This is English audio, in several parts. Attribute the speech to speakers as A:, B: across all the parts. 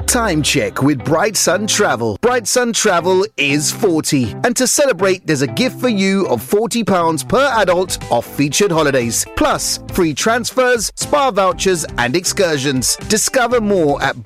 A: Time check with Bright Sun Travel. Bright Sun Travel is 40. And to celebrate, there's a gift for you of £40 per adult off featured holidays. Plus, free transfers, spa vouchers and excursions. Discover more at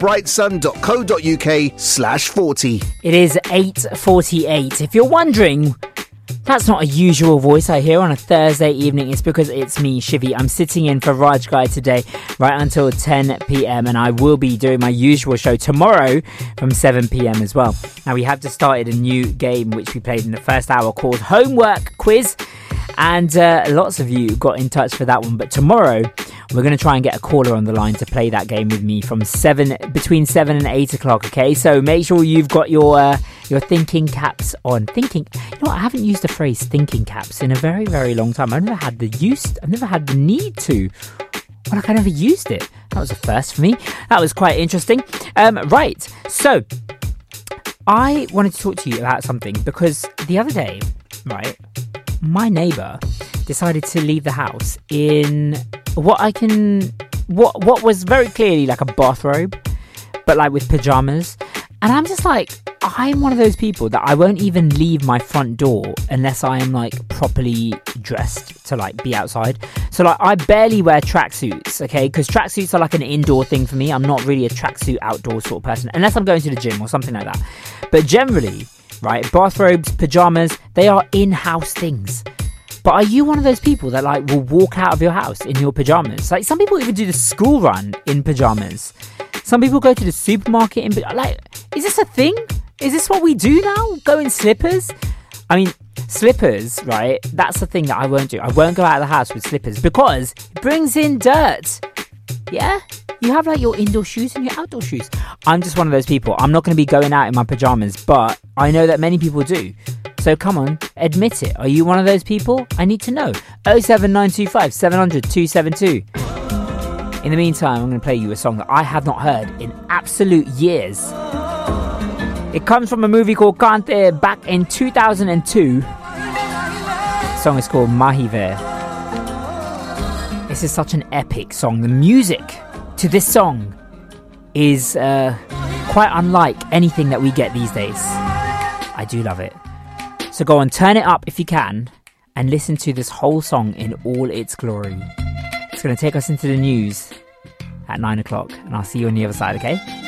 A: brightsun.co.uk/40.
B: It is 8:48. If you're wondering, that's not a usual voice I hear on a Thursday evening. It's because it's me, Shivy. I'm sitting in for Raj Guy today, right until 10 p.m. And I will be doing my usual show tomorrow from 7 p.m. as well. Now, we have just started a new game which we played in the first hour called Homework Quiz. And lots of you got in touch for that one. But tomorrow, we're going to try and get a caller on the line to play that game with me from between 7 and 8 o'clock, okay? So make sure you've got your thinking caps on. You know what? I haven't used the phrase thinking caps in a very, very long time. I've never had the need to. Well, I never used it. That was a first for me. That was quite interesting. Right. So, I wanted to talk to you about something because the other day, right, my neighbour decided to leave the house in what was very clearly like a bathrobe, but like with pyjamas. And I'm just like, I'm one of those people that I won't even leave my front door unless I am like properly dressed to like be outside. So like I barely wear tracksuits, okay? Because tracksuits are like an indoor thing for me. I'm not really a tracksuit outdoor sort of person unless I'm going to the gym or something like that. But generally, right, bathrobes, pyjamas, they are in-house things. But are you one of those people that like will walk out of your house in your pyjamas? Like some people even do the school run in pyjamas. Some people go to the supermarket in like, is this a thing? Is this what we do now? Go in slippers? I mean, slippers, right? That's the thing that I won't do. I won't go out of the house with slippers because it brings in dirt. Yeah? You have like your indoor shoes and your outdoor shoes. I'm just one of those people. I'm not going to be going out in my pyjamas, but I know that many people do. So come on, admit it. Are you one of those people? I need to know. 07925 700 272. In the meantime, I'm going to play you a song that I have not heard in absolute years. It comes from a movie called Kante back in 2002. The song is called Mahive. This is such an epic song. The music to this song is quite unlike anything that we get these days. I do love it. So go on, turn it up if you can and listen to this whole song in all its glory. It's going to take us into the news at 9 o'clock and I'll see you on the other side, okay?